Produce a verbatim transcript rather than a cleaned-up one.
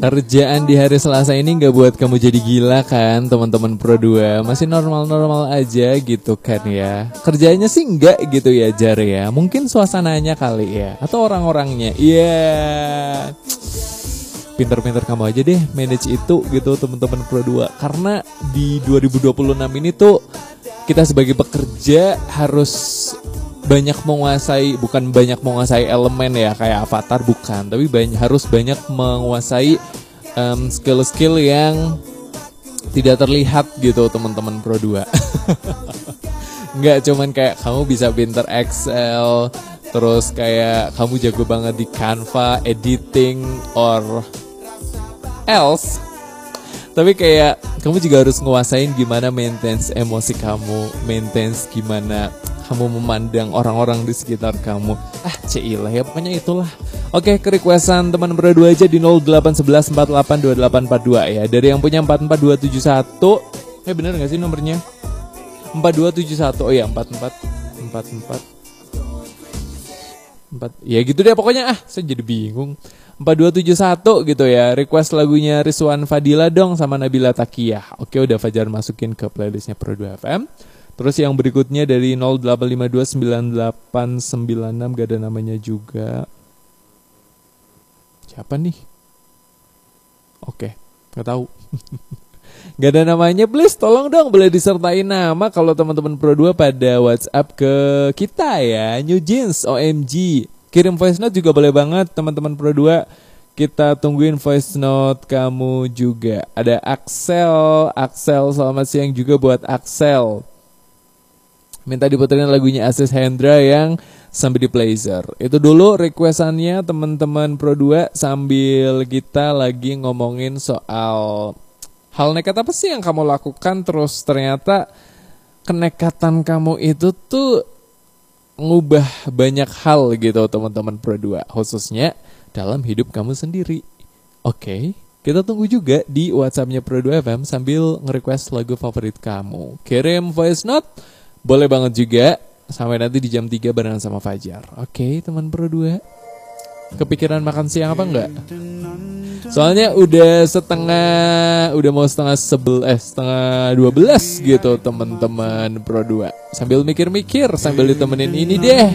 Kerjaan di hari Selasa ini gak buat kamu jadi gila kan teman-teman Pro dua. Masih normal-normal aja gitu kan ya. Kerjanya sih enggak gitu ya Jar ya. Mungkin suasananya kali ya. Atau orang-orangnya. Iya yeah. Pinter-pinter kamu aja deh manage itu gitu teman-teman Pro dua. Karena di dua ribu dua puluh enam ini tuh kita sebagai pekerja harus banyak menguasai, bukan banyak menguasai elemen ya kayak Avatar, bukan, tapi banyak, harus banyak menguasai um, skill-skill yang tidak terlihat gitu teman-teman Pro dua. Nggak cuman kayak kamu bisa pinter Excel, terus kayak kamu jago banget di Canva, editing, or else, tapi kayak kamu juga harus nguasain gimana maintenance emosi kamu, maintenance gimana kamu memandang orang-orang di sekitar kamu. Ah, cilah ya, pokoknya itulah. Oke, ke requestan teman Pro dua aja di nol delapan satu satu empat delapan dua delapan empat dua ya. Dari yang punya empat empat dua tujuh satu. Eh bener gak sih nomornya? empat dua tujuh satu. Oh ya, empat empat empat empat empat. Ya gitu deh pokoknya. Ah, saya jadi bingung. empat dua tujuh satu gitu ya. Request lagunya Rizwan Fadila dong sama Nabila Takiyah. Oke, udah Fajar masukin ke playlistnya Pro dua F M. Terus yang berikutnya dari nol delapan lima dua sembilan delapan sembilan enam, gak ada namanya juga. Siapa nih? Oke, gak tahu. Gak ada namanya, please tolong dong boleh disertai nama kalau teman-teman Pro dua pada WhatsApp ke kita ya. New Jeans O M G. Kirim voice note juga boleh banget teman-teman Pro dua. Kita tungguin voice note kamu juga. Ada Axel, Axel selamat siang juga buat Axel. Minta diputerin lagunya Aziz Hendra yang Somebody Pleasure. Itu dulu requestannya teman-teman Pro dua sambil kita lagi ngomongin soal hal nekat apa sih yang kamu lakukan terus ternyata kenekatan kamu itu tuh ngubah banyak hal gitu teman-teman Pro dua, khususnya dalam hidup kamu sendiri. Oke, kita tunggu juga di WhatsAppnya Pro dua F M sambil nge-request lagu favorit kamu. Kirim voice note boleh banget juga sampai nanti di jam tiga barengan sama Fajar. Oke, teman Pro dua. Kepikiran makan siang apa enggak? Soalnya udah setengah, udah mau setengah sebel, eh setengah dua belas gitu teman-teman Pro dua. Sambil mikir-mikir, sambil ditemenin ini deh.